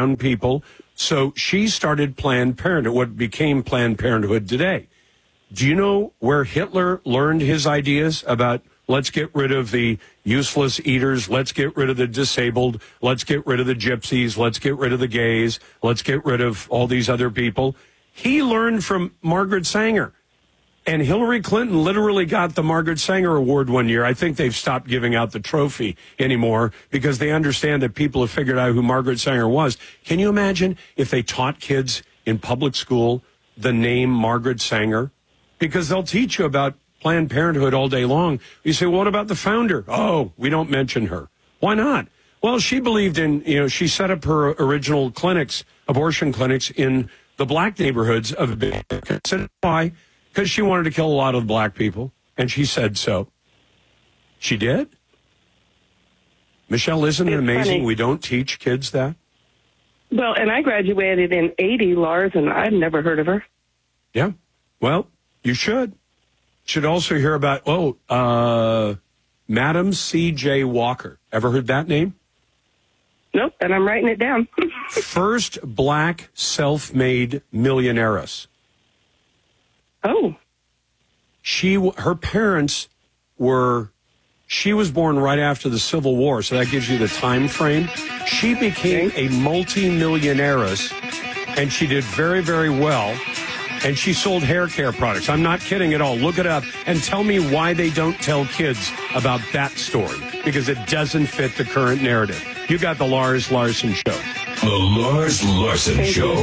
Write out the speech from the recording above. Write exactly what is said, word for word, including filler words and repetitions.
brown people. So she started Planned Parenthood, what became Planned Parenthood today. Do you know where Hitler learned his ideas about let's get rid of the useless eaters, let's get rid of the disabled, let's get rid of the gypsies, let's get rid of the gays, let's get rid of all these other people? He learned from Margaret Sanger. And Hillary Clinton literally got the Margaret Sanger Award one year. I think they've stopped giving out the trophy anymore because they understand that people have figured out who Margaret Sanger was. Can you imagine if they taught kids in public school the name Margaret Sanger? Because they'll teach you about Planned Parenthood all day long. You say, well, what about the founder? Oh, we don't mention her. Why not? Well, she believed in, you know, she set up her original clinics, abortion clinics in the black neighborhoods of America. Why? Because she wanted to kill a lot of black people, and she said so. She did? Michelle, isn't it amazing funny. We don't teach kids that? Well, and I graduated in eighty, Lars, and I've never heard of her. Yeah. Well, you should. Should also hear about, oh, uh, Madam C J Walker. Ever heard that name? Nope, and I'm writing it down. First black self-made millionaires. Oh. She, her parents were, she was born right after the Civil War, so that gives you the time frame. She became a multi-millionaires, and she did very, very well, and she sold hair care products. I'm not kidding at all. Look it up and tell me why they don't tell kids about that story, because it doesn't fit the current narrative. You got the Lars Larson Show. The Lars Larson Thank Show. you.